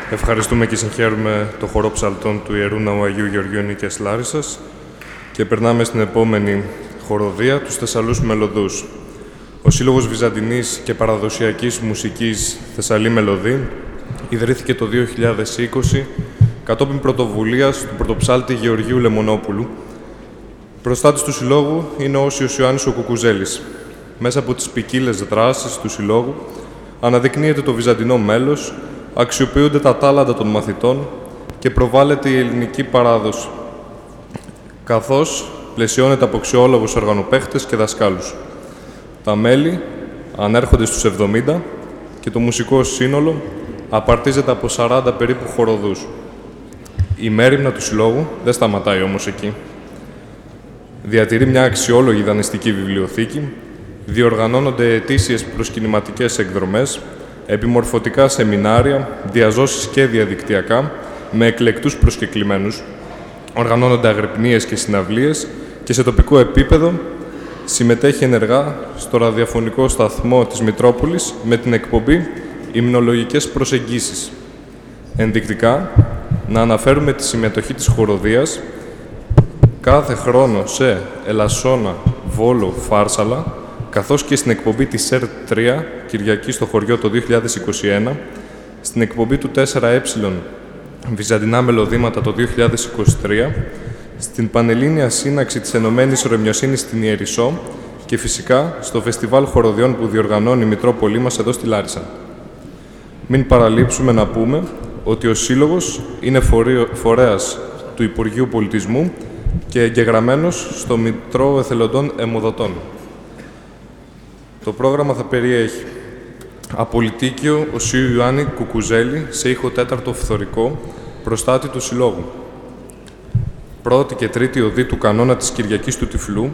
Ευχαριστούμε και συγχαίρουμε το χορό ψαλτών του Ιερού Ναού Αγίου Γεωργίου Νίκαιας Λάρισσας και περνάμε στην επόμενη χοροδία, τους Θεσσαλούς Μελωδούς. Ο Σύλλογος Βυζαντινής και Παραδοσιακής Μουσικής Θεσσαλή Μελωδή ιδρύθηκε το 2020 κατόπιν πρωτοβουλίας του πρωτοψάλτη Γεωργίου Λεμονόπουλου. Προστάτης του Συλλόγου είναι ο Όσιος Ιωάννης ο Κουκουζέλης. Μέσα από τις ποικίλες δράσεις του Συλλόγου αναδεικνύεται το βυζαντινό μέλος, αξιοποιούνται τα τάλαντα των μαθητών και προβάλλεται η ελληνική παράδοση, καθώς πλαισιώνεται από αξιόλογους οργανοπαίχτες και δασκάλους. Τα μέλη ανέρχονται στους 70 και το μουσικό σύνολο απαρτίζεται από 40 περίπου χοροδούς. Η μέριμνα του Συλλόγου δεν σταματάει όμως εκεί. Διατηρεί μια αξιόλογη δανειστική βιβλιοθήκη, διοργανώνονται ετήσιες προσκυνηματικές εκδρομές, επιμορφωτικά σεμινάρια, διαζώσεις και διαδικτυακά, με εκλεκτούς προσκεκλημένους, οργανώνονται αγρυπνίες και συναυλίες και σε τοπικό επίπεδο συμμετέχει ενεργά στο ραδιοφωνικό σταθμό της Μητρόπολης με την εκπομπή «Υμνολογικές προσεγγίσεις». Ενδεικτικά, να αναφέρουμε τη συμμετοχή της χοροδίας κάθε χρόνο σε Ελασσόνα, Βόλο, Φάρσαλα, καθώς και στην εκπομπή της ΣΕΡ3, Κυριακή στο χωριό το 2021, στην εκπομπή του 4Ε, Βυζαντινά Μελωδήματα το 2023, στην Πανελλήνια Σύναξη της Ενωμένης Ωρεμιοσύνης στην Ιερισσό και φυσικά στο Φεστιβάλ Χοροδιών που διοργανώνει η Μητρόπολη μας εδώ στη Λάρισα. Μην παραλείψουμε να πούμε ότι ο Σύλλογος είναι φορέας του Υπουργείου Πολιτισμού και εγγεγραμμένος στο Μητρό Εθελοντών Αιμοδοτών. Το πρόγραμμα θα περιέχει Απολυτίκιο Οσίου Ιωάννη Κουκουζέλη σε ήχο τέταρτο φθορικό, προστάτη του Συλλόγου. Πρώτη και τρίτη οδή του κανόνα της Κυριακής του Τυφλού,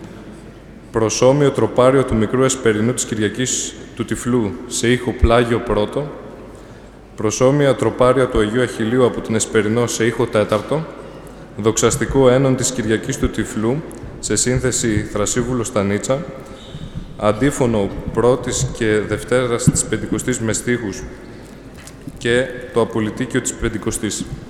προσώμιο τροπάριο του Μικρού Εσπερινού της Κυριακής του Τυφλού σε ήχο πλάγιο πρώτο, προσώμια τροπάρια του Αγίου Αχιλλείου από την Εσπερινό σε ήχο τέταρτο, δοξαστικό ένον της Κυριακής του Τυφλού σε σύνθεση Θρασίβουλο Στανίτσα, αντίφωνο πρώτης και δευτέρας της Πεντηκοστής με στίχους και το Απολυτίκιο της Πεντηκοστής.